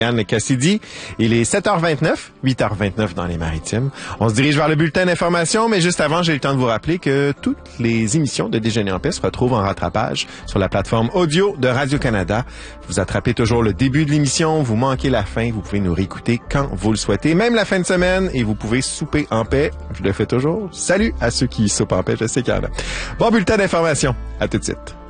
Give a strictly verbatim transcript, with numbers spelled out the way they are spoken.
Anne Cassidy. Il est sept heures vingt-neuf, huit heures vingt-neuf dans les Maritimes. On se dirige vers le bulletin d'information, mais juste avant, j'ai le temps de vous rappeler que toutes les émissions de Déjeuner en paix se retrouvent en rattrapage sur la plateforme audio de Radio-Canada. Vous attrapez toujours le début de l'émission, vous manquez la fin, vous pouvez nous réécouter quand vous le souhaitez, même la fin de semaine, et vous pouvez souper en paix. Je le fais toujours. Salut à ceux qui soupent en paix, je sais qu'il y en a. Bon bulletin d'information. À tout de suite.